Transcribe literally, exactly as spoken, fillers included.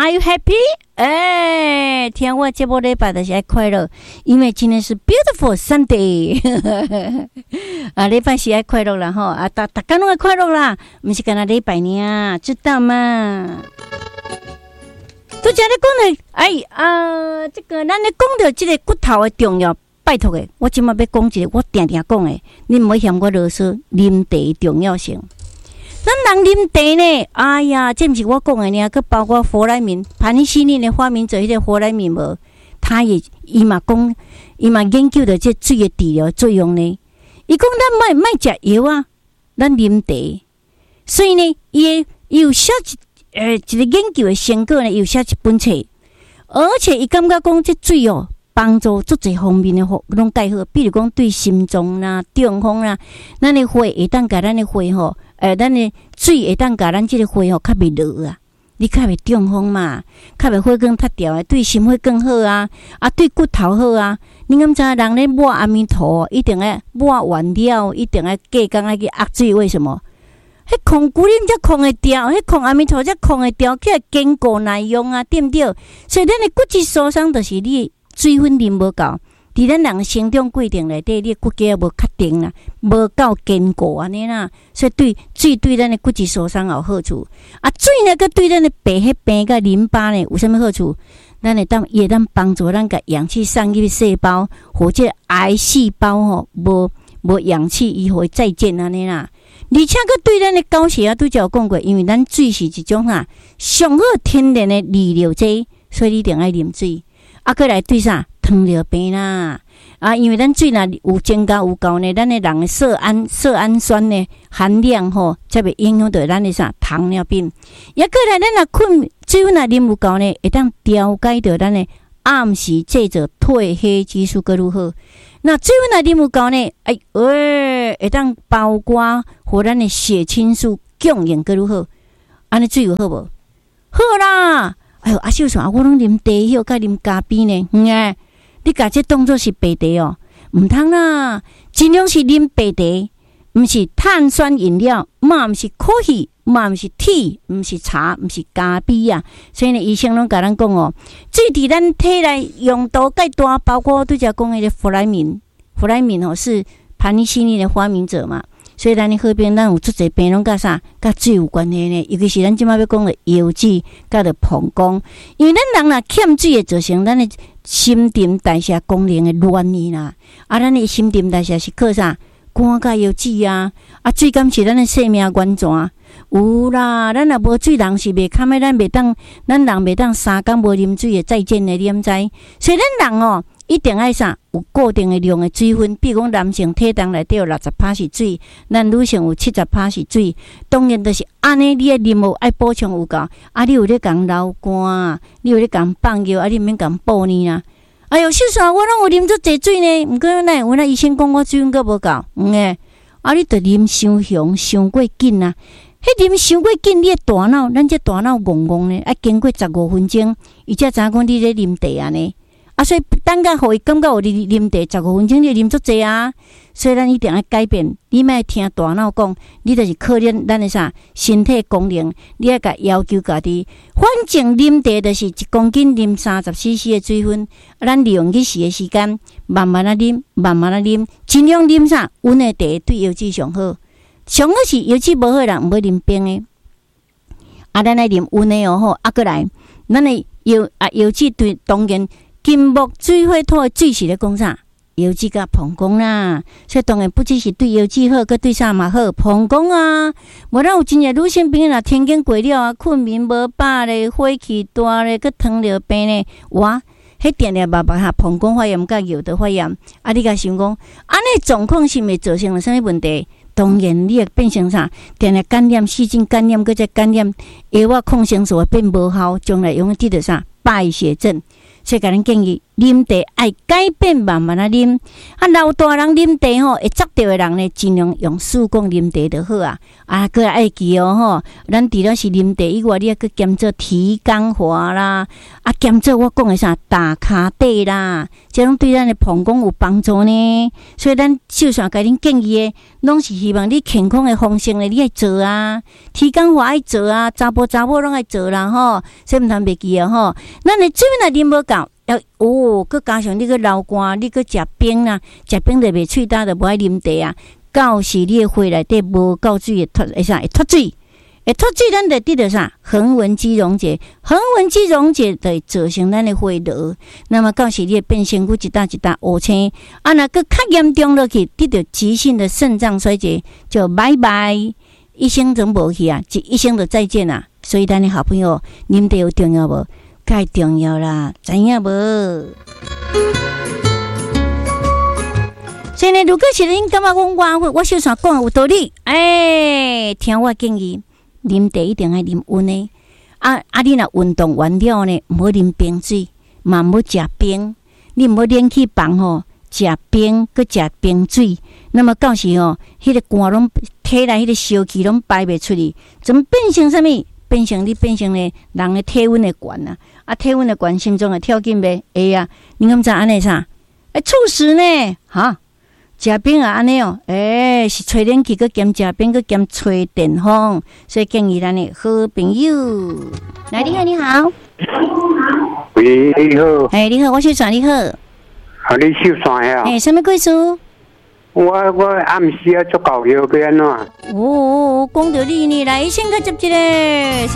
Are you happy？ 哎，听我这波礼拜就是爱快乐，因为今天是 Beautiful Sunday 啊，礼拜是爱快乐啦吼啊，大大家拢爱快乐啦，不是干那礼拜呢，知道吗？都讲咧讲咧，哎啊，这个咱咧讲到这个骨头的重要，拜托诶，我今麦要讲一个，我定定讲诶，你唔好嫌我啰嗦，啉茶的重要性。咱人啉茶呢，哎呀，这不是我讲的呢，佮包括弗莱明、盘尼西林的发明者，迄个弗莱明无，他也伊嘛讲，伊嘛研究的这水的治疗作用呢。伊讲咱莫莫食药啊，咱啉茶，所以呢，伊伊有写一呃一个研究的成果呢，有写一本册，而且伊感觉讲这水哦，帮助足侪方面的好，拢介好，比如讲对心脏啦、中风啦，咱的血会当甲咱的血吼。诶，咱的水会当甲咱即个血吼较袂落啊，你较袂中风嘛，较袂血管塌掉诶，对心血更好啊，啊对骨头好啊。你敢知人咧抹阿弥陀一定爱抹完了，一定爱隔工爱去压水，为什么？迄控骨啉才控会掉，迄控阿弥陀才控会掉，起来坚固耐用啊，对毋对？所以咱的骨质疏松就是你水分啉无够。伫咱人生长过程内底，你骨骼无确定啦，无够坚固安尼啦，所以对水对咱的骨质疏松有好处。啊，水呢，佮对咱的白血病佮淋巴呢有啥物好处？咱会当也当帮助咱甲氧气送入细胞，或者癌细胞吼无无氧气，伊会再见安尼啦。而且佮对咱的高血压拄则有讲过，因为咱水是一种哈上好天然的利尿剂，所以你一定爱啉水。啊，佮来对啥？糖尿病啦，啊，因为咱水若有增加有够呢，咱的人的色氨色氨酸呢含量吼，才袂影响到咱的啥糖尿病。也过来，咱若困水分若啉有够呢，会当调节到咱的暗时制造褪黑激素佮如何。那水分若啉有够呢，哎喂，会当包括互咱的血清素供应佮如何。安尼水有好无？好啦，哎呦，阿秀说，我拢啉茶叶佮啉咖啡呢，嗯诶。你甲这当作是白茶哦，唔通啦，尽量是啉白茶，唔是碳酸饮料，嘛唔是 coffee， 嘛唔是 tea， 唔是茶，唔是咖啡啊。所以呢，医生拢甲咱讲哦，水伫咱体内用途介大，包括拄则讲迄个弗莱明，弗莱明哦是盘尼西林的发明者嘛。所以咱的喝边，咱有足侪病拢甲啥，甲水有关系呢？尤其是咱即摆要讲的腰子，甲着膀胱，因为咱人若欠水会造成咱的新陈代谢功能的乱去啦。啊，咱的新陈代谢是靠啥？肝甲腰子啊，啊，水敢是咱的生命源泉。有啦，咱若无水，人是袂堪的，咱袂当，咱人袂当三工无啉水的再见的，你毋知？所以咱人哦。一定爱啥有固定的量的水分，比如讲男性体重内底有六十趴是水，咱女性有七十趴是水。当然就是安尼，你的啉有爱补充有够。啊，你有咧讲流汗，你有咧讲放尿，啊，你免讲补呢啦。哎呦，秀嫂，我拢有啉足侪水呢，毋过呢，阮那医生讲我水分阁无够，嗯诶，啊，你着啉伤凶，伤过紧啊。迄啉伤过紧，你的大脑，咱这大脑戆戆呢，啊，经过十五分钟，伊才知影讲你咧啉茶安尼。啊，所以等下互伊感觉有啉啉茶十五分钟，你啉足济啊！所以咱一定要改变，你莫听大脑讲，你就是靠咱咱的啥身体功能，你要甲要求家己。反正啉茶就是一公斤啉三十 C C 的水分，咱利用日时的时间，慢慢啊啉，慢慢啊啉，尽量啉啥温的茶对腰子上好。上好是腰子无好人，毋要啉冰的。啊，咱来啉温的哦吼，啊，过来，咱的腰啊腰子对当然。金木水火土的水是咧讲啥？腰子甲膀胱啦，所以当然不只是对腰子好，佮对啥嘛好，膀胱啊。无咱有真侪女性朋友若天经过了啊，困眠无饱咧，火气大咧，佮糖尿病咧，哇，迄定定爸爸哈膀胱发炎甲尿道发炎，啊，你甲想讲，安尼状况是咪造成了啥物问题？当然，你会变成啥？定定感染细菌感染，佮再感染，药啊抗生素会变无效，将来用得到啥败血症。所以，甲咱建议啉茶爱改变慢慢啊啉。啊，老大人啉茶吼，会扎着的人呢，尽量用手工啉茶就好啊。啊，搁爱记哦吼，咱除了是啉茶以外，你还搁兼做提肛滑啦，啊，兼做我讲的啥打骹底啦，这种对咱的膀胱有帮助呢。所以咱秀山甲恁建议的，拢是希望你健康的方式呢，你爱做啊，提肛滑爱做啊，查甫查某拢爱做啦吼，所以毋通袂记哦吼。咱的水若啉无够。要哦，佮加上你个流汗，你佮食冰啦，食冰就袂喙焦，就无爱啉茶啊。到时你的血内底无够水，会脱，会啥会脱水？会脱水，咱就得着啥？横纹肌溶解，横纹肌溶解就会造成咱的血流。那么到时你会变身躯一搭一搭乌青，啊，若佮较严重落去，得着急性的肾脏衰竭，就拜拜，一生总无去啊，一生就再见啊。所以咱的好朋友，啉茶有重要无？太重要啦，知影无？所以呢，如果是恁感觉讲我我小三讲有道理，哎，听我建议，啉茶一定爱啉温的。啊啊，你若运动完了呢，唔好啉冰水，嘛唔好食冰。你唔好冷气房吼，食冰佮食冰水，那么到时吼，迄、那个汗拢体内迄个烧气拢排袂出去，怎么变成什么？变成你变成咧人的体温的悬啊，啊体温的悬，心脏会跳紧袂？会啊，你敢知安尼啥？会猝死呢？哈，食冰啊安尼哦，诶、欸，是吹冷气，佮兼食冰，佮兼吹电风，所以建议咱的好朋友。来，你好，你好。 喂，你好。 哎，你好，我小川，你好。 啊，你小川呀？ 哎，什么故事？ 我我暗时啊做教育要安怎？ 哦，讲到你呢，来先去接一个。